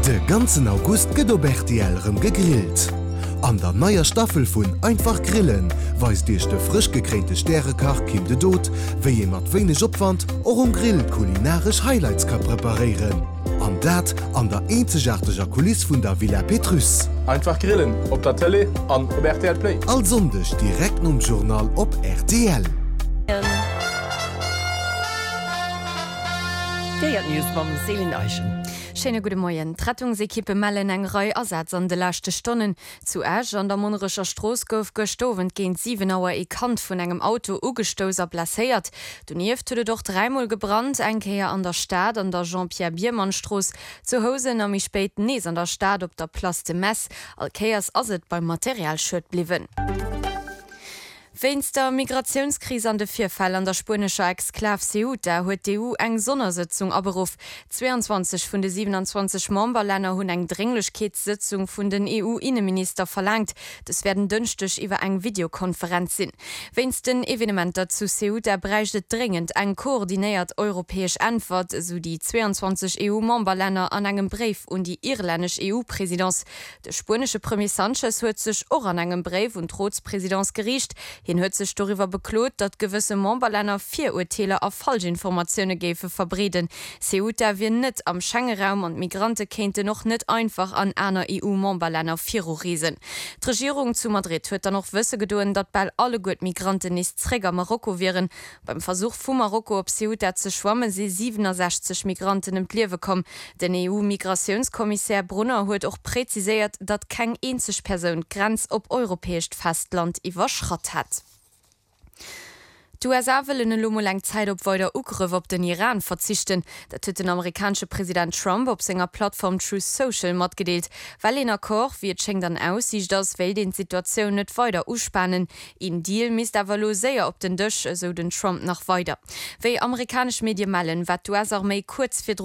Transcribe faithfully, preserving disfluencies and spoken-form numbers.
De ganzen August gët op R T L-rem gegrillt. An der neuer Staffel vun einfach grillen, weis Dich de frisch gekränkte Sterrekach kim de Dot, wéi je mat wenig Opwand or um Grill kulinarisch Highlights kann preparieren. An dat an der eenzegartiger Kulis vun der Villa Petrus. Einfach grillen, op der Tele an op R T L Play. All sondech direkt um Journal op R T L. Déiert News mam Seelen Eichen. Schöne gute Morgen. Rettungsequipe melden eng Reihe Ersatz an de lachte Stunden. Zu Asch an der Monnerischer Strasse gouf gestoven géint sieben Auer e Kant vun engem Auto ugestoser placéiert. Du nieft huet doch dreimal gebrannt, engkeier an der Stadt an der Jean-Pierre-Biermann-Strasse, zu Hause am mi spät nees an der Stadt op der Place de Metz, alkeiers aset beim Materialschütt bliwen. Wennst der Migrationskrise an de Vierfall an der spanischer Exklav Ceuta huet die E U eng Sondersitzung aberuf. zweiundzwanzig vun de siebenundzwanzig Memberländer hunn eng Dringlichkeitssitzung vun den E U-Innenminister verlangt. Das werden dünstig iwwer eng Videokonferenz sinn. Wennst den Evenementer zu Ceuta breichtet dringend eng koordiniert europäisch Antwort, so die zweiundzwanzig E U-Memberländer an engem Brief und die irländisch E U-Präsidenz. De spanische Premier Sanchez huet sech auch an engem Brief und trotz Präsidenz gericht. Hin huet sech darüber beklot, dat gewisse Memberländer vier Urteile auf Falschinformationen gefe verbreden. Ceuta wie net am Schengen-Raum und Migrante kennte noch net einfach an einer E U-Memberländer vier riesen. Die Regierung zu Madrid huet dann noch wisse gedoen, dat bei alle gut Migranten nicht Träger Marokko wären. Beim Versuch vu Marokko op Ceuta zu schwammen sie siebenundsechzig Migranten im Liewe kommen. Den E U-Migrationskommissär Brunner huet auch präzisiert, dat kein einzig Person Grenz op europäisch Festland überschrott hat. Die U S A will in Lumo lang Zeit op weiter Ugriff op den Iran verzichten. Dat huet den amerikanische Präsident Trump op senger Plattform Truth Social mat gedeelt. Weil en Akkor wie et schenkt dann aus, sich das well den Situation net weiter uspannen. In Deal mis awer lo séier op den Dëch so den Trump nach weiter. Wéi amerikasch Medien mellen, wat du as méi kurz fir